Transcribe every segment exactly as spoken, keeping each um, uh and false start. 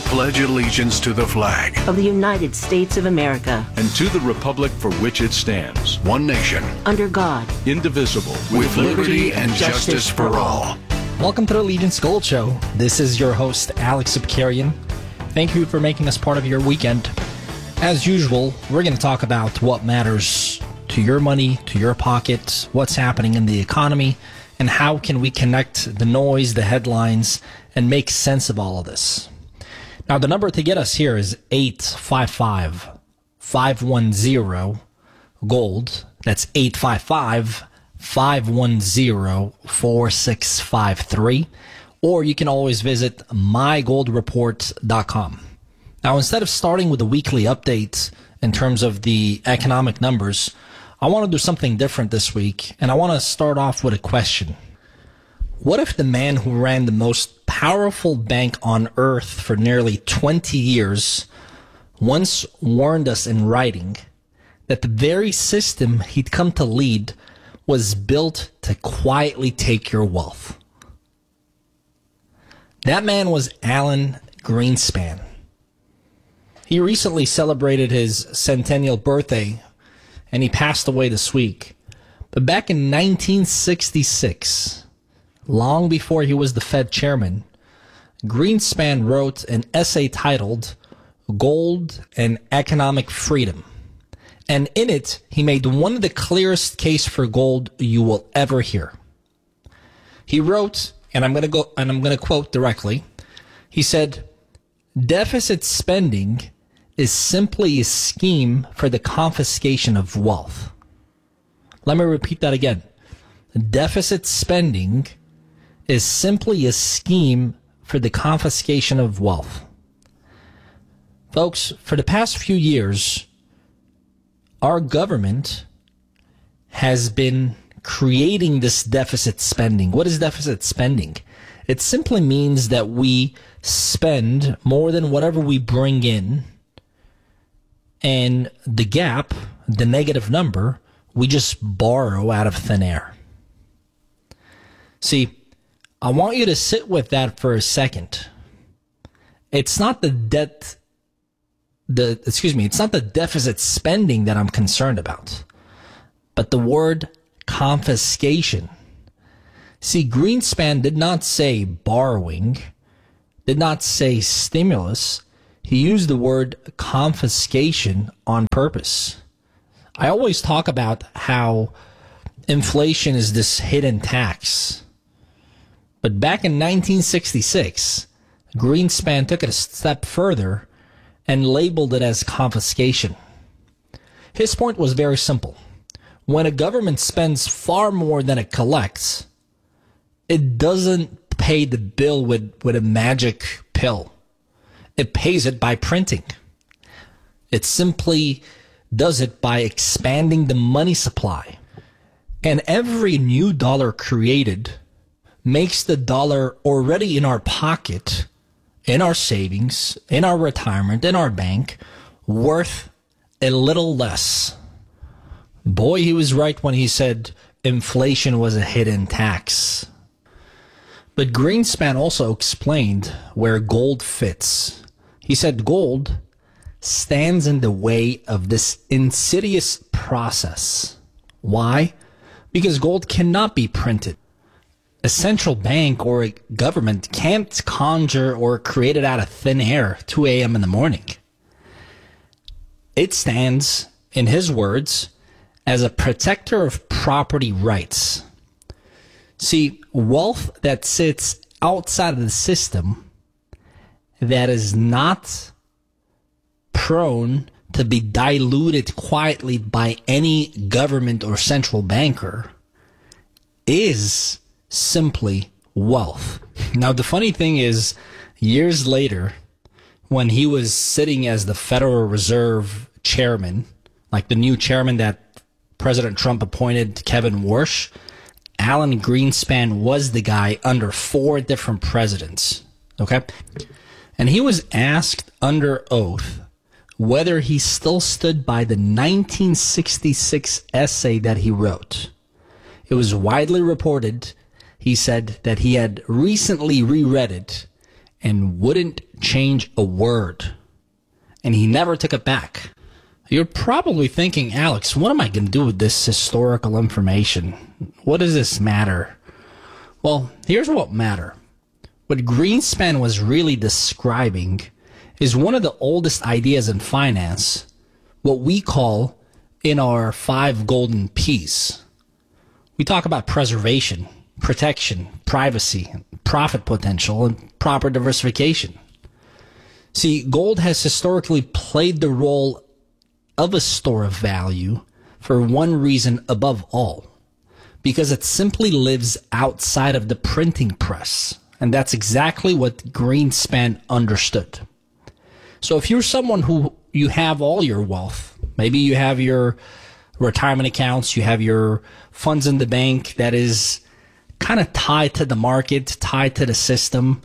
pledge allegiance to the flag of the United States of America and to the republic for which it stands, one nation, under God, indivisible, with liberty and justice for all. Welcome to the Allegiance Gold Show. This is your host, Alex Subkarian. Thank you for making us part of your weekend. As usual, we're going to talk about what matters to your money, to your pocket, what's happening in the economy, and how can we connect the noise, the headlines, and make sense of all of this. Now, the number to get us here is eight five five, five one zero, GOLD. That's eight five five, five one zero, four six five three. Or you can always visit my gold report dot com. Now, instead of starting with a weekly update in terms of the economic numbers, I want to do something different this week, and I want to start off with a question. What if the man who ran the most powerful bank on earth for nearly twenty years once warned us in writing that the very system he'd come to lead was built to quietly take your wealth? That man was Alan Greenspan. He recently celebrated his centennial birthday, and he passed away this week. But back in nineteen sixty-six, long before he was the Fed chairman, Greenspan wrote an essay titled Gold and Economic Freedom. And in it, he made one of the clearest case for gold you will ever hear. He wrote, and I'm going to go and I'm going to quote directly. He said, "Deficit spending is simply a scheme for the confiscation of wealth." Let me repeat that again. Deficit spending is simply a scheme for the confiscation of wealth. Folks, for the past few years, our government has been creating this deficit spending. What is deficit spending? It simply means that we spend more than whatever we bring in, and the gap, the negative number, we just borrow out of thin air. See, I want you to sit with that for a second. It's not the debt, the excuse me, it's not the deficit spending that I'm concerned about, but the word confiscation. See, Greenspan did not say borrowing, did not say stimulus. He used the word confiscation on purpose. I always talk about how inflation is this hidden tax. But back in nineteen sixty-six, Greenspan took it a step further and labeled it as confiscation. His point was very simple. When a government spends far more than it collects, it doesn't pay the bill with, with a magic pill. It pays it by printing. It simply does it by expanding the money supply. And every new dollar created makes the dollar already in our pocket, in our savings, in our retirement, in our bank, worth a little less. Boy, he was right when he said inflation was a hidden tax. But Greenspan also explained where gold fits. He said gold stands in the way of this insidious process. Why? Because gold cannot be printed. A central bank or a government can't conjure or create it out of thin air two a.m. in the morning. It stands, in his words, as a protector of property rights. See, wealth that sits outside of the system, that is not prone to be diluted quietly by any government or central banker, is simply wealth. Now, the funny thing is, years later, when he was sitting as the Federal Reserve chairman, like the new chairman that President Trump appointed, Kevin Warsh, Alan Greenspan was the guy under four different presidents, okay? And he was asked under oath whether he still stood by the nineteen sixty-six essay that he wrote. It was widely reported, he said, that he had recently reread it and wouldn't change a word. And he never took it back. You're probably thinking, Alex, what am I going to do with this historical information? What does this matter? Well, here's what matter. What Greenspan was really describing is one of the oldest ideas in finance, what we call in our five golden P's. We talk about preservation, protection, privacy, profit potential, and proper diversification. See, gold has historically played the role of a store of value for one reason above all, because it simply lives outside of the printing press. And that's exactly what Greenspan understood. So if you're someone who you have all your wealth, maybe you have your retirement accounts, you have your funds in the bank that is kind of tied to the market, tied to the system,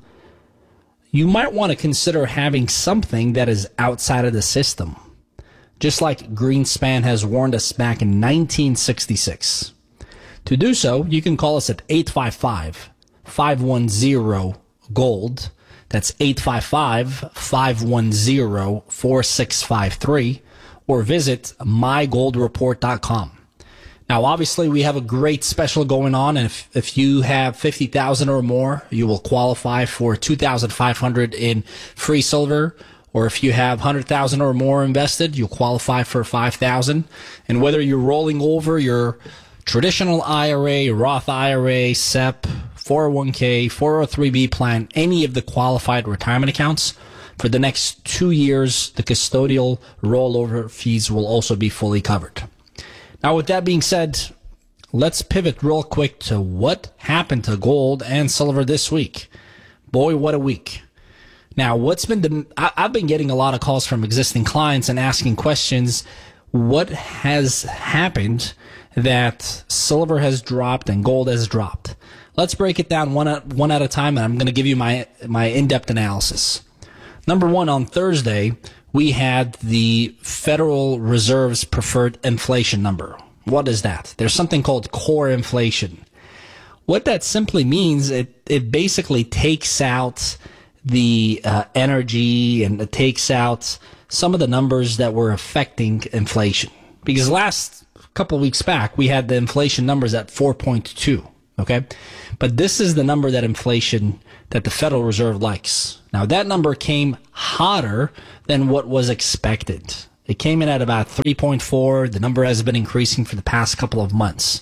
you might want to consider having something that is outside of the system. Just like Greenspan has warned us back in nineteen sixty-six. To do so, you can call us at eight five five, five one zero, GOLD. That's eight five five, five one zero, four six five three, or visit my gold report dot com. Now, obviously, we have a great special going on, and if, if you have fifty thousand or more, you will qualify for two thousand five hundred in free silver. Or if you have one hundred thousand or more invested, you'll qualify for five thousand. And whether you're rolling over your traditional I R A, Roth I R A, S E P, four oh one k, four oh three b plan, any of the qualified retirement accounts, for the next two years, the custodial rollover fees will also be fully covered. Now, with that being said, let's pivot real quick to what happened to gold and silver this week. Boy, what a week. Now, what's been the, I, I've been getting a lot of calls from existing clients and asking questions. What has happened that silver has dropped and gold has dropped? Let's break it down one at, one at a time, and I'm going to give you my, my in-depth analysis. Number one, on Thursday, we had the Federal Reserve's preferred inflation number. What is that? There's something called core inflation. What that simply means, it, it basically takes out the uh, energy, and it takes out some of the numbers that were affecting inflation. Because last couple of weeks back, we had the inflation numbers at four point two, okay? But this is the number that inflation, that the Federal Reserve likes. Now, that number came hotter than what was expected. It came in at about three point four. The number has been increasing for the past couple of months.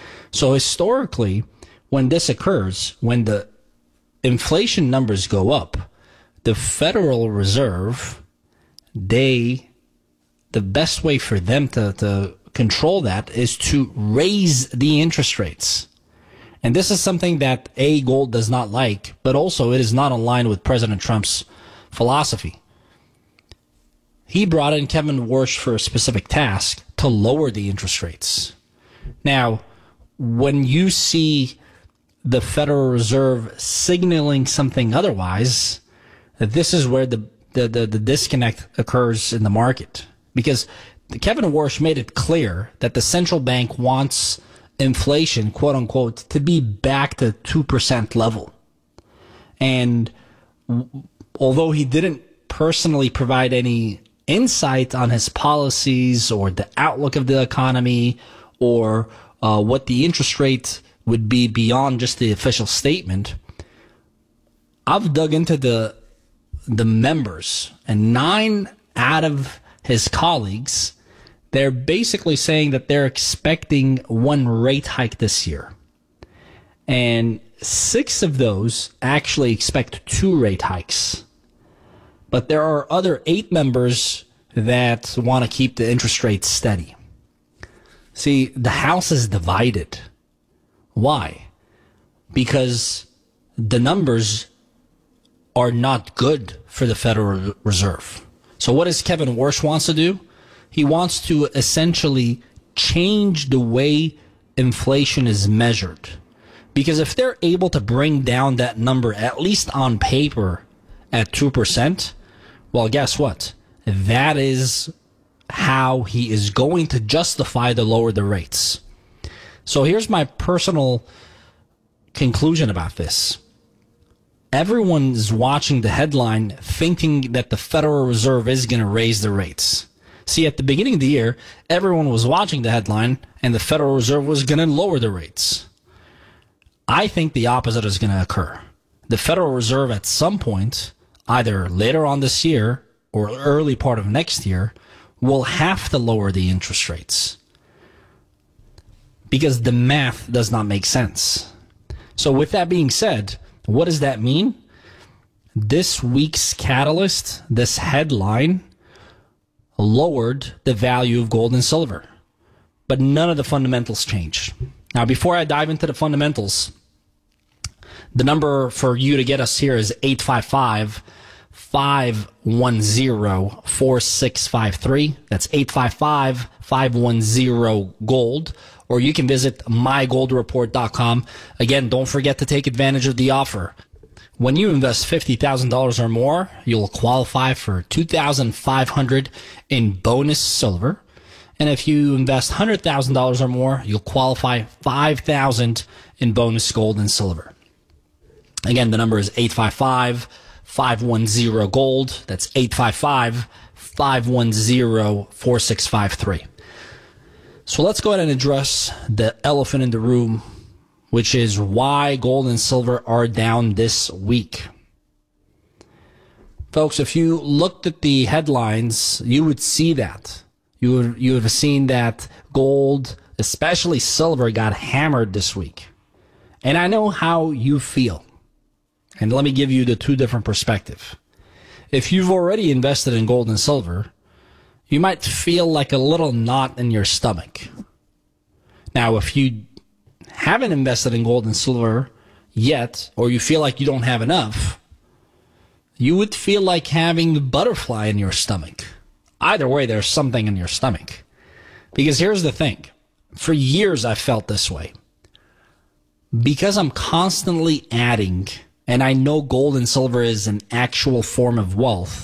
So historically, when this occurs, when the inflation numbers go up, the Federal Reserve, they, the best way for them to, to control that is to raise the interest rates. And this is something that A, gold does not like, but also it is not in line with President Trump's philosophy. He brought in Kevin Warsh for a specific task to lower the interest rates. Now, when you see the Federal Reserve signaling something otherwise, that this is where the, the, the, the disconnect occurs in the market. Because Kevin Warsh made it clear that the central bank wants inflation, quote unquote, to be back to two percent level. And w- although he didn't personally provide any insight on his policies or the outlook of the economy or uh, what the interest rate would be beyond just the official statement, I've dug into the the members, and nine out of his colleagues, they're basically saying that they're expecting one rate hike this year. And six of those actually expect two rate hikes. But there are other eight members that want to keep the interest rates steady. See, the House is divided. Why? Because the numbers are not good for the Federal Reserve. So what does Kevin Warsh wants to do? He wants to essentially change the way inflation is measured. Because if they're able to bring down that number, at least on paper, at two percent, well, guess what? That is how he is going to justify to lower the rates. So here's my personal conclusion about this. everyone's watching the headline thinking that the Federal Reserve is going to raise the rates. See, at the beginning of the year, everyone was watching the headline and the Federal Reserve was going to lower the rates. I think the opposite is going to occur. The Federal Reserve at some point, either later on this year or early part of next year, will have to lower the interest rates because the math does not make sense. So with that being said, what does that mean? This week's catalyst, this headline, lowered the value of gold and silver, but none of the fundamentals changed. Now, before I dive into the fundamentals, the number for you to get us here is eight five five, five one zero, four six five three. That's eight five five, five one zero, GOLD. Or you can visit my gold report dot com. Again, don't forget to take advantage of the offer. When you invest fifty thousand dollars or more, you'll qualify for two thousand five hundred dollars in bonus silver. And if you invest one hundred thousand dollars or more, you'll qualify five thousand dollars in bonus gold and silver. Again, the number is eight five five, five one zero, GOLD. That's eight five five, five one zero, four six five three. So let's go ahead and address the elephant in the room, which is why gold and silver are down this week. Folks, if you looked at the headlines, you would see that. You would, you would have seen that gold, especially silver, got hammered this week. And I know how you feel. And let me give you the two different perspectives. If you've already invested in gold and silver, you might feel like a little knot in your stomach. Now, if you haven't invested in gold and silver yet, or you feel like you don't have enough, you would feel like having a butterfly in your stomach. Either way, there's something in your stomach. Because here's the thing. For years, I felt this way. Because I'm constantly adding, and I know gold and silver is an actual form of wealth,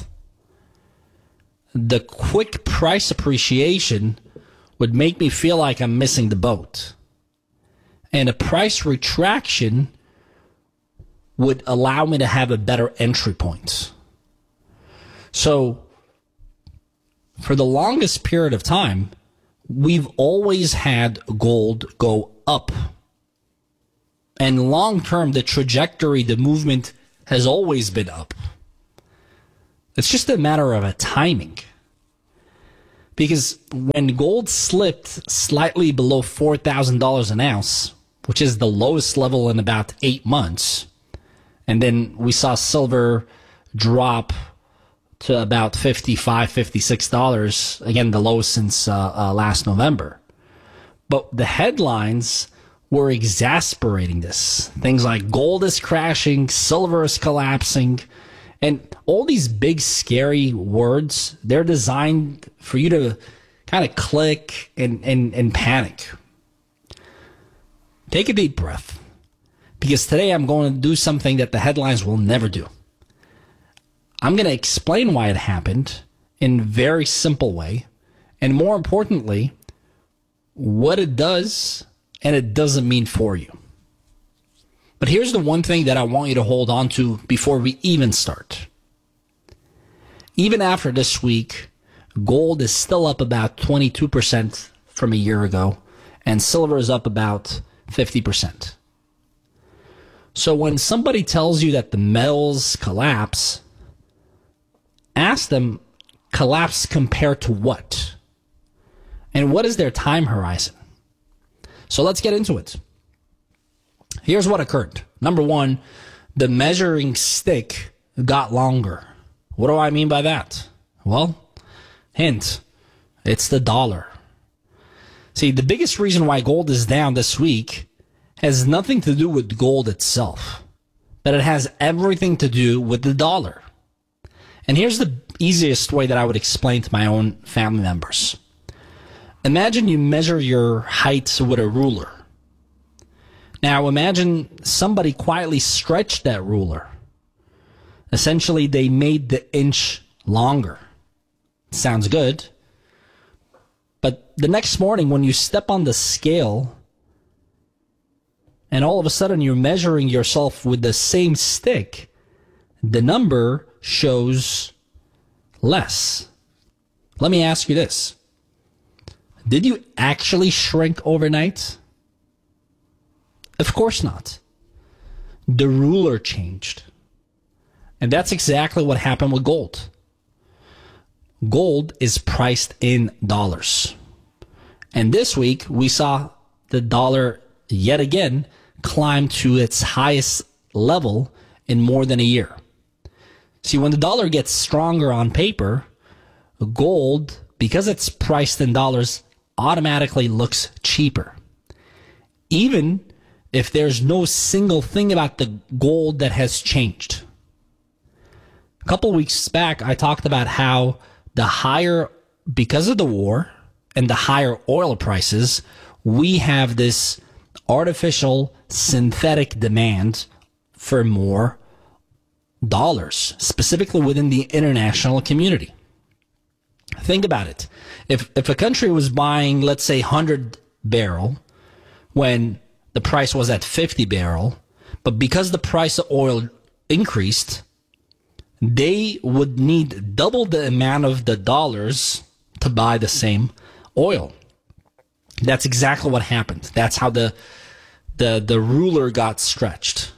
the quick price appreciation would make me feel like I'm missing the boat. And a price retraction would allow me to have a better entry point. So, for the longest period of time, we've always had gold go up. And long term, the trajectory, the movement has always been up. It's just a matter of a timing. Because when gold slipped slightly below four thousand dollars an ounce, which is the lowest level in about eight months, and then we saw silver drop to about fifty-five dollars, fifty-six dollars, again, the lowest since uh, uh, last November. But the headlines were exasperating this. Things like gold is crashing, silver is collapsing, and all these big, scary words, they're designed for you to kind of click and, and, and panic. Take a deep breath, because today I'm going to do something that the headlines will never do. I'm going to explain why it happened in a very simple way, and more importantly, what it does and it doesn't mean for you. But here's the one thing that I want you to hold on to before we even start. Even after this week, gold is still up about twenty-two percent from a year ago, and silver is up about fifty percent. So when somebody tells you that the metals collapse, ask them, collapse compared to what? And what is their time horizon? So let's get into it. Here's what occurred. Number one, the measuring stick got longer. What do I mean by that? Well, hint, it's the dollar. See, the biggest reason why gold is down this week has nothing to do with gold itself, but it has everything to do with the dollar. And here's the easiest way that I would explain to my own family members. Imagine you measure your height with a ruler. Now imagine somebody quietly stretched that ruler. Essentially, they made the inch longer. Sounds good. But the next morning when you step on the scale and all of a sudden you're measuring yourself with the same stick, the number shows less. Let me ask you this. Did you actually shrink overnight? Of course not. The ruler changed. And that's exactly what happened with gold. Gold is priced in dollars. And this week, we saw the dollar yet again climb to its highest level in more than a year. See, when the dollar gets stronger on paper, gold, because it's priced in dollars, automatically looks cheaper. Even if there's no single thing about the gold that has changed. A couple weeks back, I talked about how the higher, because of the war and the higher oil prices, we have this artificial synthetic demand for more dollars, specifically within the international community. Think about it. If if a country was buying, let's say, one hundred barrel when the price was at fifty barrel, but because the price of oil increased, they would need double the amount of the dollars to buy the same oil. That's exactly what happened. That's how the the the ruler got stretched.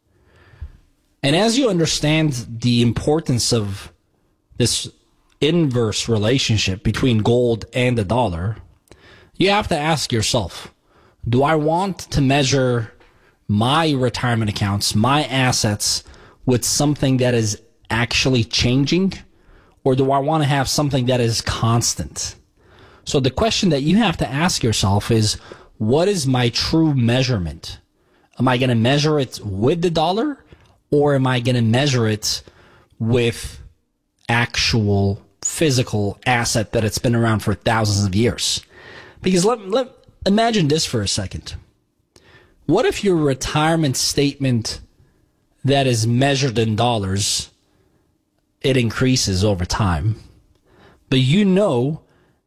And as you understand the importance of this inverse relationship between gold and the dollar, you have to ask yourself, do I want to measure my retirement accounts, my assets, with something that is actually changing, or do I want to have something that is constant? So the question that you have to ask yourself is, what is my true measurement? Am I going to measure it with the dollar, or am I going to measure it with actual physical asset that it's been around for thousands of years? Because let, let imagine this for a second. What if your retirement statement that is measured in dollars, it increases over time, but you know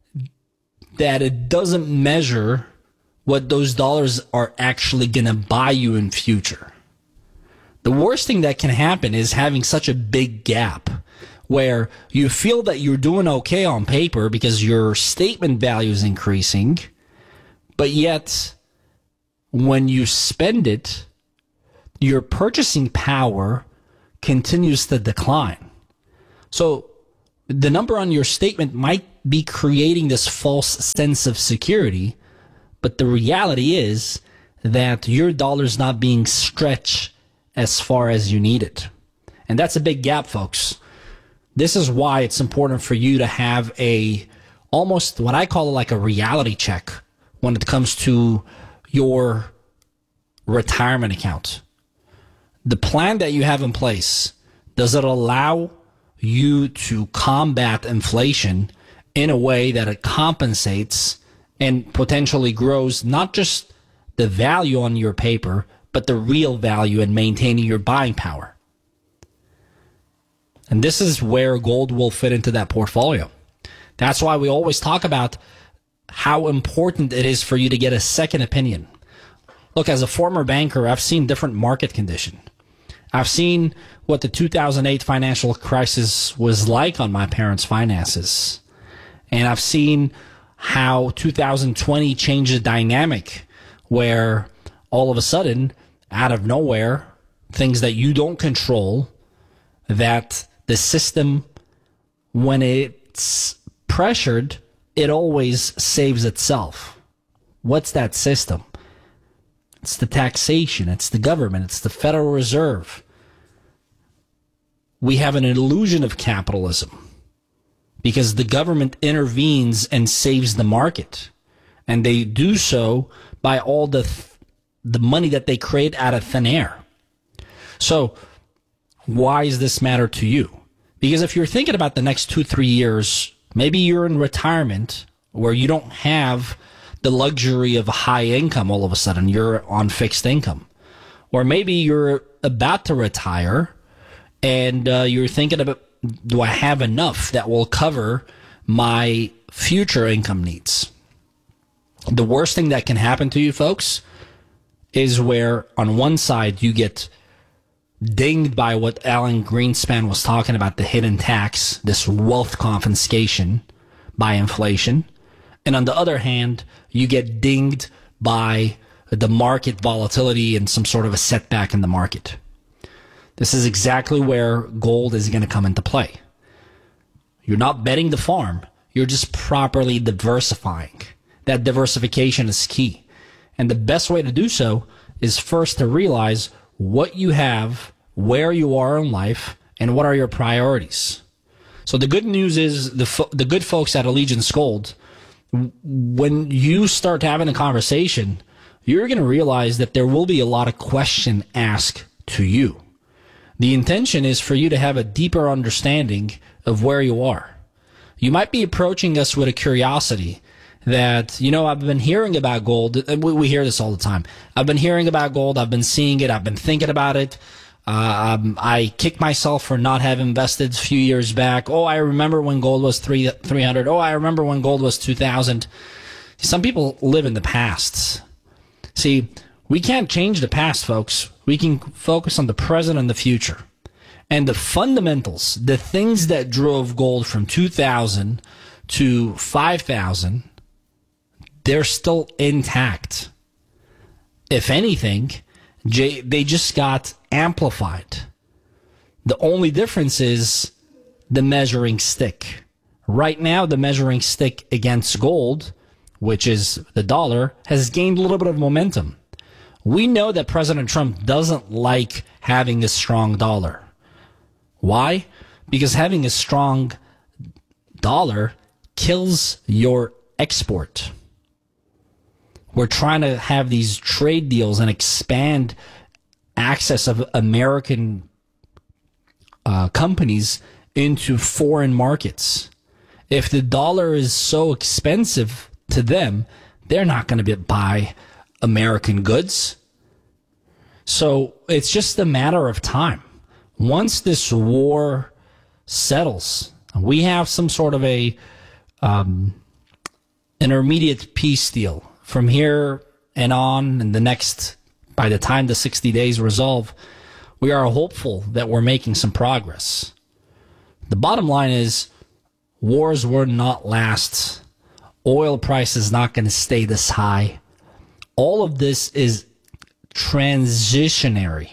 that it doesn't measure what those dollars are actually going to buy you in future? The worst thing that can happen is having such a big gap where you feel that you're doing okay on paper because your statement value is increasing, but yet when you spend it, your purchasing power continues to decline. So the number on your statement might be creating this false sense of security, but the reality is that your dollar's not being stretched as far as you need it. And that's a big gap, folks. This is why it's important for you to have a, almost what I call like a reality check when it comes to your retirement account. The plan that you have in place, does it allow you to combat inflation in a way that it compensates and potentially grows not just the value on your paper, but the real value in maintaining your buying power? And this is where gold will fit into that portfolio. That's why we always talk about how important it is for you to get a second opinion. Look, as a former banker, I've seen different market conditions. I've seen what the two thousand eight financial crisis was like on my parents' finances. And I've seen how two thousand twenty changed the dynamic where all of a sudden, out of nowhere, things that you don't control, that the system, when it's pressured, it always saves itself. What's that system? It's the taxation. It's the government. It's the Federal Reserve. We have an illusion of capitalism because the government intervenes and saves the market. And they do so by all the th- the money that they create out of thin air. So why does this matter to you? Because if you're thinking about the next two, three years, maybe you're in retirement where you don't have the luxury of a high income all of a sudden. You're on fixed income. Or maybe you're about to retire and uh, you're thinking about, do I have enough that will cover my future income needs? The worst thing that can happen to you, folks, is where on one side you get dinged by what Alan Greenspan was talking about, the hidden tax, this wealth confiscation by inflation. And on the other hand, you get dinged by the market volatility and some sort of a setback in the market. This is exactly where gold is going to come into play. You're not betting the farm. You're just properly diversifying. That diversification is key. And the best way to do so is first to realize what you have, where you are in life, and what are your priorities. So the good news is the fo- the good folks at Allegiance Gold, when you start having a conversation, you're going to realize that there will be a lot of question asked to you. The intention is for you to have a deeper understanding of where you are. You might be approaching us with a curiosity that, you know, I've been hearing about gold. We, we hear this all the time. I've been hearing about gold. I've been seeing it. I've been thinking about it. Uh, um, I kick myself for not having invested a few years back. Oh, I remember when gold was three, 300. Oh, I remember when gold was two thousand. Some people live in the past. See, we can't change the past, folks. We can focus on the present and the future. And the fundamentals, the things that drove gold from two thousand to five thousand, they're still intact. If anything, they just got amplified. The only difference is the measuring stick. Right now, the measuring stick against gold, which is the dollar, has gained a little bit of momentum. We know that President Trump doesn't like having a strong dollar. Why? Because having a strong dollar kills your export. We're trying to have these trade deals and expand access of American uh, companies into foreign markets. If the dollar is so expensive to them, they're not going to buy American goods. So it's just a matter of time. Once this war settles, we have some sort of a um, intermediate peace deal. From here and on, and the next, by the time the sixty days resolve, we are hopeful that we're making some progress. The bottom line is, wars will not last. Oil price is not going to stay this high. All of this is transitionary.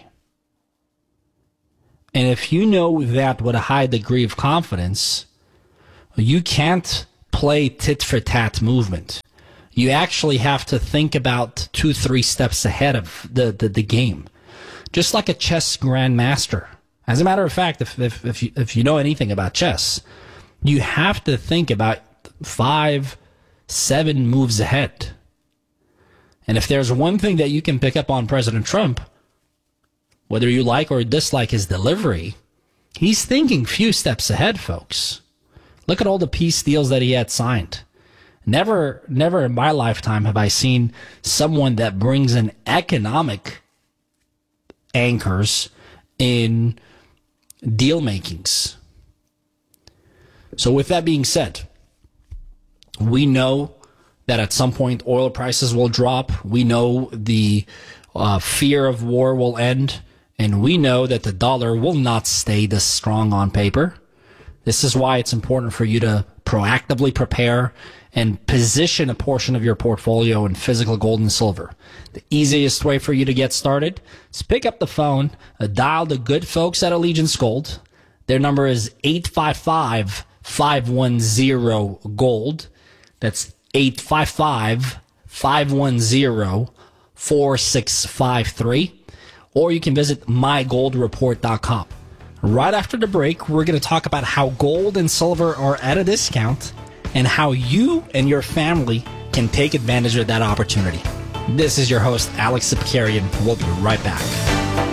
And if you know that with a high degree of confidence, you can't play tit-for-tat movement. You actually have to think about two, three steps ahead of the, the, the game. Just like a chess grandmaster. As a matter of fact, if, if, if, you, if you know anything about chess, you have to think about five, seven moves ahead. And if there's one thing that you can pick up on President Trump, whether you like or dislike his delivery, he's thinking few steps ahead, folks. Look at all the peace deals that he had signed. Never, never in my lifetime have I seen someone that brings in economic anchors in deal makings. So with that being said, we know that at some point oil prices will drop. We know the uh, fear of war will end. And we know that the dollar will not stay this strong on paper. This is why it's important for you to proactively prepare and position a portion of your portfolio in physical gold and silver. The easiest way for you to get started is pick up the phone, uh, dial the good folks at Allegiance Gold. Their number is eight five five, five one zero, GOLD. That's eight five five, five one zero, four six five three. Or you can visit my gold report dot com. Right after the break, we're going to talk about how gold and silver are at a discount and how you and your family can take advantage of that opportunity. This is your host, Alex Zipkarian. We'll be right back.